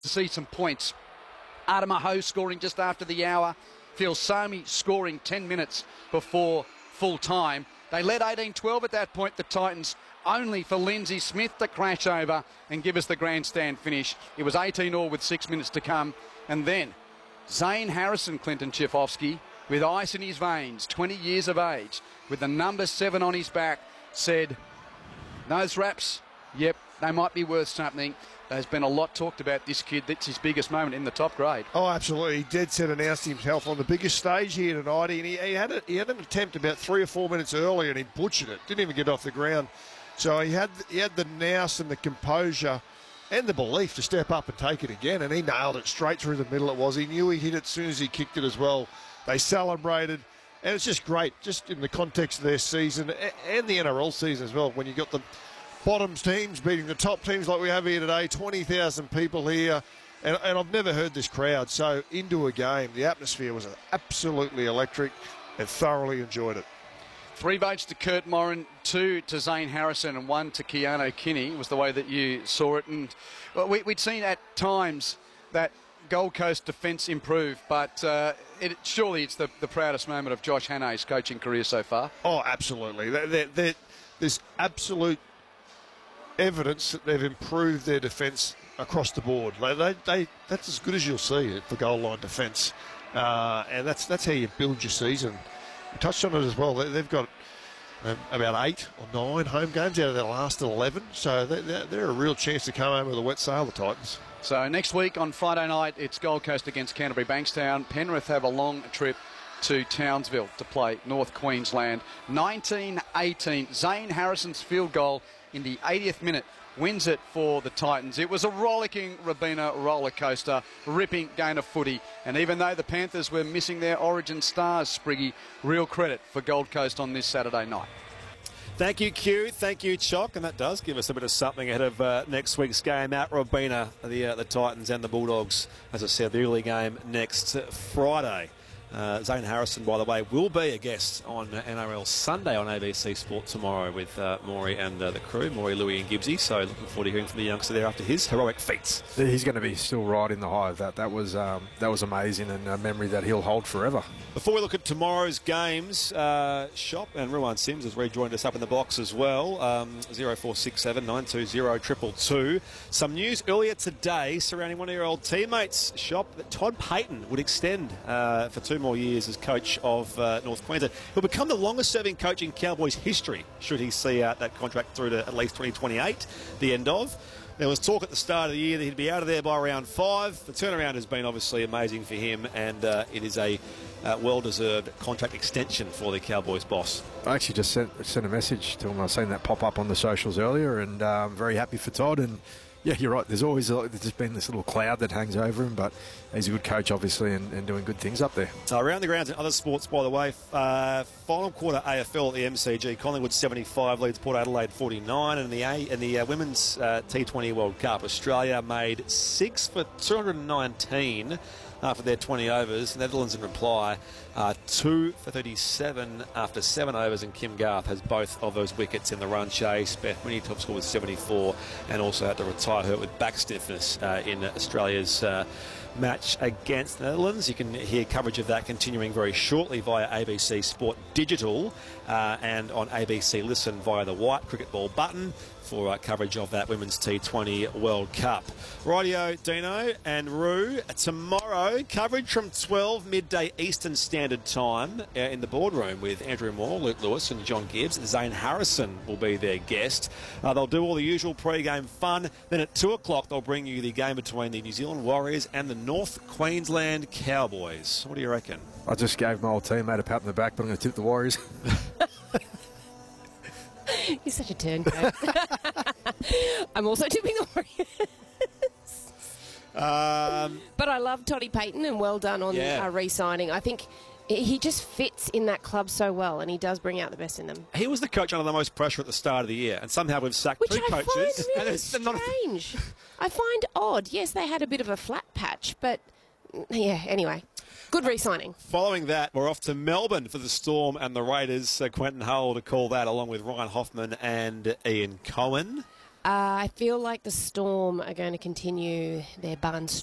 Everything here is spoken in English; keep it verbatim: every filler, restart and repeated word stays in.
to see some points. Adama Ho scoring just after the hour. Phil Somi scoring ten minutes before full time. They led eighteen twelve at that point, the Titans, only for Lindsay Smith to crash over and give us the grandstand finish. It was eighteen all with six minutes to come. And then Zane Harrison, Clinton Chifovsky, with ice in his veins, twenty years of age, with the number seven on his back, said, nose wraps, yep, they might be worth something. There's been a lot talked about this kid. That's his biggest moment in the top grade. Oh, absolutely. He dead set announced himself on the biggest stage here tonight. And he, he, had a, he had an attempt about three or four minutes earlier and he butchered it. Didn't even get off the ground. So he had he had the nous and the composure and the belief to step up and take it again. And he nailed it straight through the middle it was. He knew he hit it as soon as he kicked it as well. They celebrated. And it's just great, just in the context of their season and the N R L season as well, when you got the bottoms teams beating the top teams like we have here today, twenty thousand people here, and, and I've never heard this crowd so into a game. The atmosphere was absolutely electric and thoroughly enjoyed it. Three votes to Kurt Moran, two to Zane Harrison and one to Keanu Kinney was the way that you saw it. And well, we, we'd seen at times that Gold Coast defence improve, but uh, it, surely it's the, the proudest moment of Josh Hannay's coaching career so far. Oh, absolutely. They're, they're, they're, there's absolute evidence that they've improved their defence across the board. They, they, they, that's as good as you'll see for goal line defence, uh, and that's that's how you build your season. We touched on it as well. They, they've got um, about eight or nine home games out of their last eleven, so they, they're, they're a real chance to come home with a wet sail, the Titans. So next week on Friday night, it's Gold Coast against Canterbury Bankstown. Penrith have a long trip to Townsville to play North Queensland. nineteen eighteen, Zane Harrison's field goal in the eightieth minute wins it for the Titans. It was a rollicking Robina roller coaster, ripping game of footy. And even though the Panthers were missing their origin stars, Spriggy, real credit for Gold Coast on this Saturday night. Thank you, Q. Thank you, Chock. And that does give us a bit of something ahead of uh, next week's game at Robina, the, uh, the Titans and the Bulldogs. As I said, the early game next Friday. Uh, Zane Harrison, by the way, will be a guest on N R L Sunday on A B C Sport tomorrow with uh, Maury and uh, the crew, Maury, Louis and Gibbsy. So looking forward to hearing from the youngster there after his heroic feats. He's going to be still right in the high of that. That was, um, that was amazing and a memory that he'll hold forever. Before we look at tomorrow's games, uh, Shop and Ruan Sims has rejoined us up in the box as well. Um, zero four six seven nine two zero two two two. Some news earlier today surrounding one of your old teammates, Shop, that Todd Payton would extend uh, for two more years as coach of uh, North Queensland. He'll become the longest-serving coach in Cowboys history, should he see out that contract through to at least twenty twenty-eight, the end of. There was talk at the start of the year that he'd be out of there by round five. The turnaround has been obviously amazing for him, and uh, it is a uh, well-deserved contract extension for the Cowboys boss. I actually just sent, sent a message to him. I've seen that pop up on the socials earlier, and uh, I'm very happy for Todd. And yeah, you're right. There's always a, there's been this little cloud that hangs over him, but he's a good coach, obviously, and, and doing good things up there. So around the grounds in other sports, by the way, uh, final quarter A F L at the M C G, Collingwood seventy-five leads Port Adelaide forty-nine, and the A and the uh, Women's uh, T twenty World Cup, Australia made six for two hundred nineteen after their twenty overs. Netherlands in reply, uh, two for thirty-seven after seven overs, and Kim Garth has both of those wickets in the run chase. Beth Mooney top score with seventy-four, and also had to retire her with back stiffness uh, in Australia's uh, match against the Netherlands. You can hear coverage of that continuing very shortly via A B C Sport Digital uh, and on A B C Listen via the white cricket ball button for uh, coverage of that Women's T twenty World Cup. Rightio, Dino and Roo. Tomorrow, coverage from twelve midday Eastern Standard Time uh, in the boardroom with Andrew Moore, Luke Lewis and John Gibbs. Zane Harrison will be their guest. Uh, they'll do all the usual pre-game fun. Then at two o'clock, they'll bring you the game between the New Zealand Warriors and the North Queensland Cowboys. What do you reckon? I just gave my old teammate a pat on the back, but I'm going to tip the Warriors. You're such a turncoat. I'm also tipping the Warriors. Um, but I love Toddy Payton, and well done on yeah. uh, re-signing. I think he just fits in that club so well, and he does bring out the best in them. He was the coach under the most pressure at the start of the year, and somehow we've sacked Which two I coaches. find really and it's strange. I find odd. Yes, they had a bit of a flat patch, but yeah, anyway. Good re-signing. Following that, we're off to Melbourne for the Storm and the Raiders. Uh, Quentin Hull to call that, along with Ryan Hoffman and Ian Cohen. Uh, I feel like the Storm are going to continue their barn